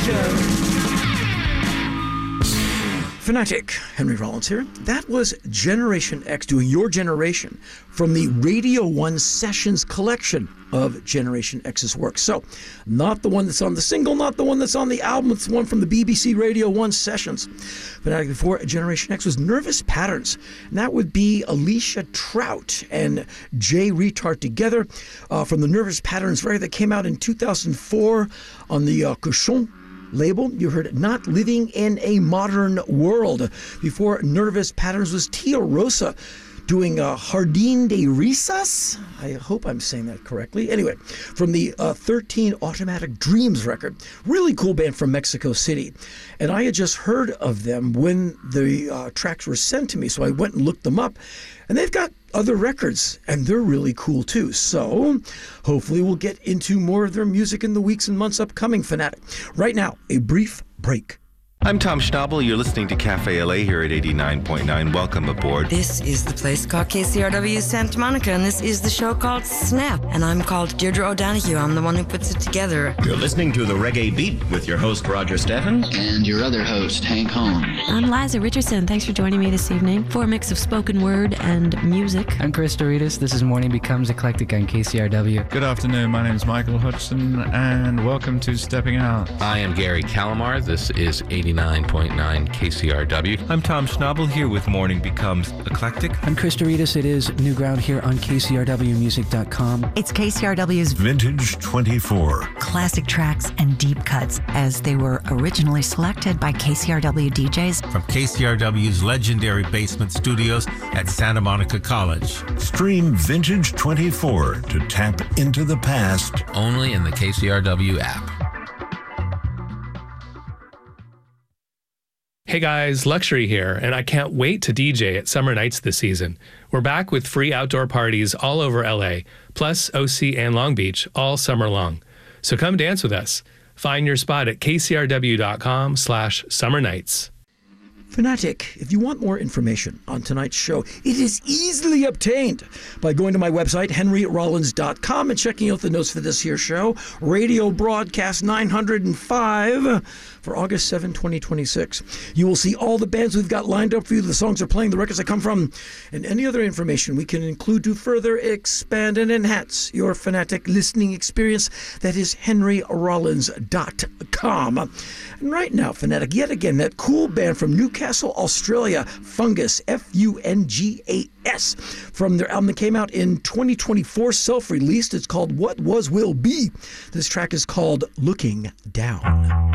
Fanatic, Henry Rollins here. That was Generation X doing Your Generation from the Radio 1 Sessions collection of Generation X's work. So, not the one that's on the single, not the one that's on the album, it's the one from the BBC Radio 1 Sessions. Fanatic before Generation X was Nervous Patterns, and that would be Alicia Trout and Jay Retard together from the Nervous Patterns record that came out in 2004 on the Cochon label. You heard Not Living in a Modern World. Before Nervous Patterns was Tia Rosa doing Jardín de Risas. I hope I'm saying that correctly. Anyway, from the 13 Automatic Dreams record. Really cool band from Mexico City. And I had just heard of them when the tracks were sent to me, so I went and looked them up. And they've got other records, and they're really cool too. So hopefully we'll get into more of their music in the weeks and months upcoming, Fanatic. Right now, a brief break. I'm Tom Schnabel. You're listening to Cafe LA here at 89.9. Welcome aboard. This is the place called KCRW Santa Monica, and this is the show called Snap. And I'm called Deirdre O'Donoghue. I'm the one who puts it together. You're listening to The Reggae Beat with your host, Roger Steffens. And your other host, Hank Holmes. I'm Liza Richardson. Thanks for joining me this evening for a mix of spoken word and music. I'm Chris Doritas. This is Morning Becomes Eclectic on KCRW. Good afternoon. My name is Michael Hudson, and welcome to Stepping Out. I am Gary Calamar. This is 89.9 KCRW. I'm Tom Schnabel here with Morning Becomes Eclectic. I'm Chris Doritas. It is New Ground here on KCRWmusic.com. It's KCRW's Vintage 24. Classic tracks and deep cuts as they were originally selected by KCRW DJs. From KCRW's legendary basement studios at Santa Monica College. Stream Vintage 24 to tap into the past. Only in the KCRW app. Hey guys, Luxury here, and I can't wait to DJ at Summer Nights this season. We're back with free outdoor parties all over LA, plus OC and Long Beach all summer long. So come dance with us. Find your spot at kcrw.com/summernights. Fanatic, if you want more information on tonight's show, it is easily obtained by going to my website, henryrollins.com, and checking out the notes for this here show, radio broadcast 905 for August 7, 2026. You will see all the bands we've got lined up for you, the songs are playing, the records that come from, and any other information we can include to further expand and enhance your Fanatic listening experience. That is henryrollins.com. And right now, Fanatic, yet again, that cool band from Newcastle, Australia, Fungas, Fungas, from their album that came out in 2024, self-released. It's called What Was Will Be. This track is called Looking Down.